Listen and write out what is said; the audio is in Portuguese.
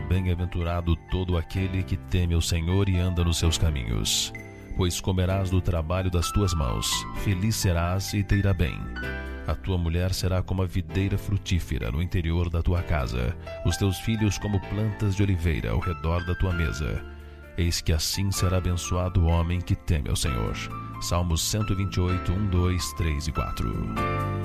Bem-aventurado todo aquele que teme o Senhor e anda nos seus caminhos. Pois comerás do trabalho das tuas mãos, feliz serás e te irá bem. A tua mulher será como a videira frutífera no interior da tua casa, os teus filhos como plantas de oliveira ao redor da tua mesa. Eis que assim será abençoado o homem que teme ao Senhor. Salmos 128, 1, 2, 3 e 4.